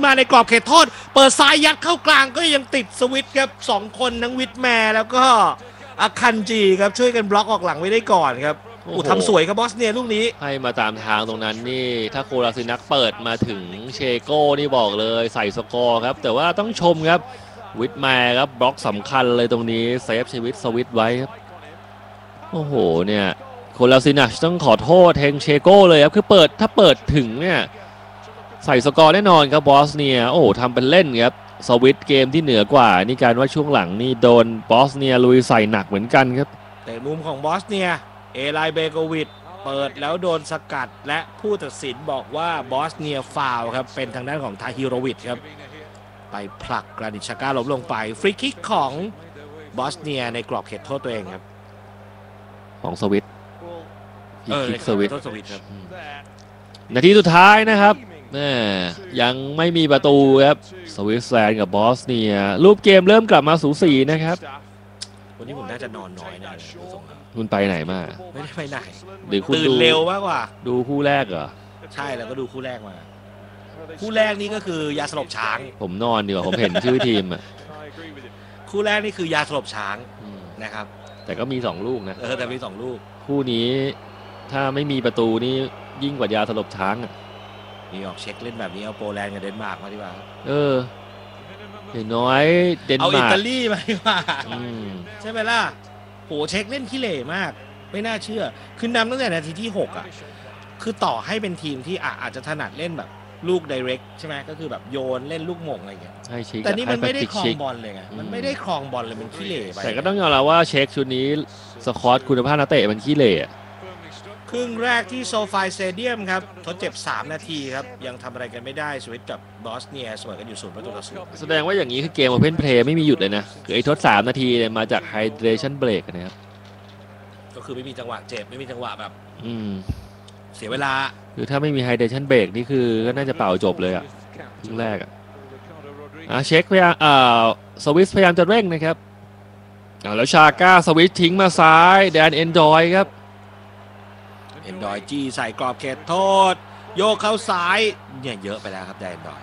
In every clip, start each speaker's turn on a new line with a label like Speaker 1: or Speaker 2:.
Speaker 1: มาในกรอบเขตโทษเปิดซ้ายยัดเข้ากลางก็ยังติดสวิตครับ2คนทั้งวิทแมร์แล้วก็อาคันจีครับช่วยกันบล็อกออกหลังไว้ได้ก่อนครับทำสวยครับบอสเนียลูกนี้
Speaker 2: ให้มาตามทางตรงนั้นนี่ถ้าโคลาซินักเปิดมาถึงเชโก้นี่บอกเลยใส่สกอร์ครับแต่ว่าต้องชมครับวิทแมร์ครับบล็อกสำคัญเลยตรงนี้เซฟชีวิตสวิตไว้ครับโอ้โหเนี่ยโคลาซินักต้องขอโทษเฮงเชโก้เลยครับคือถ้าเปิดถึงเนี่ยใส่สกอร์แน่นอนครับบอสเนียโอ้โหทำเป็นเล่นครับสวิตเกมที่เหนือกว่านี่การว่าช่วงหลังนี่โดนบอสเนียลุยใส่หนักเหมือนกันครับ
Speaker 1: แต่มุมของบอสเนียเอไลเบโกวิชเปิดแล้วโดนสกัดและผู้ตัดสินบอกว่าบอสเนียฟาวครับเป็นทางด้านของทาฮิโรวิชครับไปผลักกรานิชาก้าล้มลงไปฟรีคิกของบอสเนียในกรอบเขตโทษตัวเองครับ
Speaker 2: ของสวิตคิกสวิต
Speaker 1: ครับ
Speaker 2: นาทีสุดท้ายนะครับยังไม่มีประตูครับสวิตเซอร์แลนด์กับบอสเนียรูปเกมเริ่มกลับมาสูสีนะครับ
Speaker 1: วันนี้ผมน่าจะนอนน้อยแน่เลย
Speaker 2: คุณไปไหนมา
Speaker 1: ไม่ได้ไปไหน
Speaker 2: หรือคุณ
Speaker 1: ตื่นเร็วมากกว่า
Speaker 2: ดูคู่แรกเหรอ
Speaker 1: ใช่แล้วก็ดูคู่แรกมาคู่แรกนี่ก็คือยาสลบช้าง
Speaker 2: ผมนอนดีกว่าผมเห็นชื่อทีมอ่ะ
Speaker 1: คู่แรกนี่คือยาสลบช้างนะครับ
Speaker 2: แต่ก็มี2ลูกนะ
Speaker 1: แต่มี2ลูก
Speaker 2: คู่นี้ถ้าไม่มีประตูนี่ยิ่งกว่ายาสลบช้างอ่ะ
Speaker 1: นี่ออกเช็คเล่นแบบนี้เอาโปแลนด์กับเดนมาร์กมาดีกว่า
Speaker 2: อย่างน้อยเดนมาร์ก
Speaker 1: เอาอิตาลีมาดีกว่าใช่ไหมล่ะโหเช็คเล่นขี้เหร่มากไม่น่าเชื่อคือนำตั้งแต่นาทีที่6อ่ะคือต่อให้เป็นทีมที่อาจจะถนัดเล่นแบบลูกไดเรกใช่ไหมก็คือแบบโยนเล่นลูกหม่งอะไรอย่างเงี้ยแต่นี่มันไม่ได้ครองบอลเลยไงมันไม่ได้ครองบอลเลยมันขี้เหร่ไป
Speaker 2: แต่ก็ต้องยอมรับว่าเช็คชุดนี้สควอตคุณภาพนักเตะมันขี้เหร่
Speaker 1: ครึ่งแรกที่โซฟาสเตเดียมครับทดเจ็บ3นาทีครับยังทำอะไรกันไม่ได้สวิตกับบอสเนียเสมอกันอยู่0-0แ
Speaker 2: สดงว่าอย่างนี้คือเกมโอเพนเพลย์ไม่มีหยุดเลยนะคือไอ้ทด3นาทีเนี่ยมาจากไฮเดรชั่นเบรกนะครับ
Speaker 1: ก็คือไม่มีจังหวะเจ็บไม่มีจังหวะแบบเสียเวลา
Speaker 2: คือถ้าไม่มีไฮเดรชั่นเบรกนี่คือก็น่าจะเป่าจบเลยอ่ะครึ่งแรกเช็คพยายามสวิสพยายามจะเร่งนะครับแล้วชาก้าสวิสทิ้งมาซ้ายแดนเอนดอยครับ
Speaker 1: เอนดอยจี้ใส่กรอบเขตโทษโยกเข้าซ้ายเนี่ยเยอะไปแล้วครับแดนดอย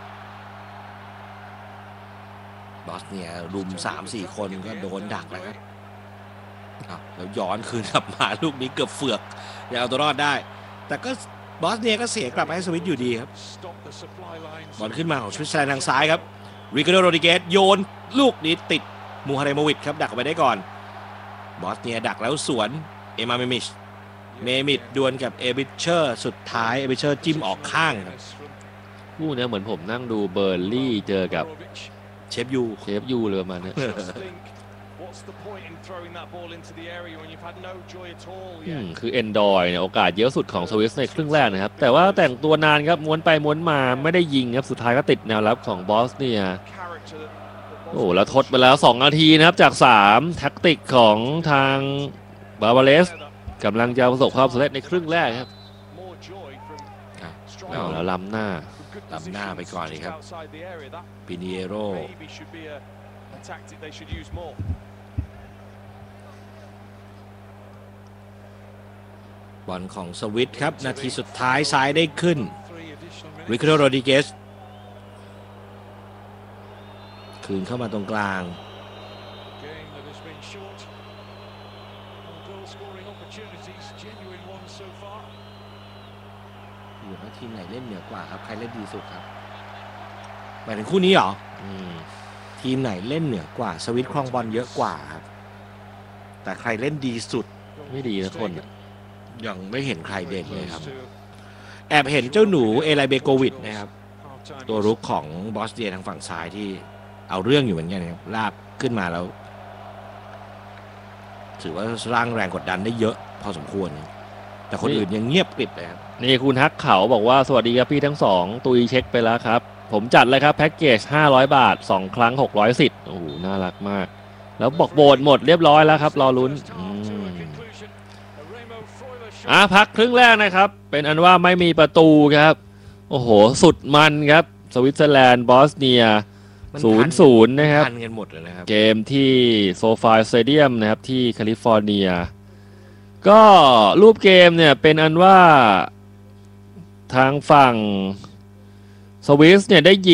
Speaker 1: บอสเนี่ยรุม 3-4 คนก็โดนดักแล้วครับแล้วย้อนคืนกลับมาลูกนี้เกือบเฟือกยังเอาตัวรอดได้แต่ก็บอสเนียก็เสียกลับให้สวิตอยู่ดีครับบอลขึ้นมาของสวิตเซอร์แลนด์ทางซ้ายครับริคาร์โด โรดริเกสโยนลูกนี้ติดมูฮาเรโมวิชครับดักออกไปได้ก่อนบอสเนียดักแล้วสวนเอมาเมมิดดวลกับเอบิเชอร์สุดท้ายเอบิเชอร์จิ้มออกข้างครับ
Speaker 2: คู่นี้เหมือนผมนั่งดูเบอร์ลี่เจอกับ
Speaker 1: เชฟยู
Speaker 2: เลยประมาณนี้คือเอนดอยเนี่ยโอกาสเยอะสุดของสวิสในครึ่งแรกนะครับแต่ว่าแต่งตัวนานครับม้วนไปม้วนมาไม่ได้ยิงครับสุดท้ายก็ติดแนวรับของบอสเนียแล้วทดไปแล้ว2นาทีนะครับจาก3แท็กติกของทางบาบาเลสกำลังจะประสบความสำเร็จในครึ่งแรกครับแล้วล้ำหน้า
Speaker 1: ไปก่อนเลยครับปิเนโรบอลของสวิตครับนาทีสุดท้ายซ้ายได้ขึ้นริคาร์โด โรดริเกสคืนเข้ามาตรงกลางอยู่ว่าทีมไหนเล่นเหนือกว่าครับใครเล่นดีสุดครับหมายถึงคู่นี้เหรอทีมไหนเล่นเหนือกว่าสวิตครองบอลเยอะกว่าครับแต่ใครเล่นดีสุด
Speaker 2: ไม่ดีนะคน
Speaker 1: ยังไม่เห็นใครเด่นเลยครับแอบเห็นเจ้าหนูเอไลเบโกวิชนะครับตัวรุกของบอสเนียทางฝั่งซ้ายที่เอาเรื่องอยู่เหมือนกันนะครับลากขึ้นมาแล้วถือว่าสร้างแรงกดดันได้เยอะพอสมควรแต่คนอื่นยังเงียบกริบเลยครับ
Speaker 2: นี่คุณฮักเขาบอกว่าสวัสดีครับพี่ทั้งสองตุยเช็คไปแล้วครับผมจัดเลยครับแพ็กเกจ500 บาท2 ครั้ง600 สิทธิ์โอ้โหน่ารักมากแล้วบอกโบนหมดเรียบร้อยแล้วครับรอลุ้นพักครึ่งแรกนะครับเป็นอันว่าไม่มีประตูครับโอ้โหสุดมันครับสวิตเซอร์แลนด์บอสเนีย0-0นะครับเกมที่โซฟาสเตเดียมนะครับที่แคลิฟอร์เนียก็รูปเกมเนี่ยเป็นอันว่าทางฝั่งสวิสเนี่ยได้ยิง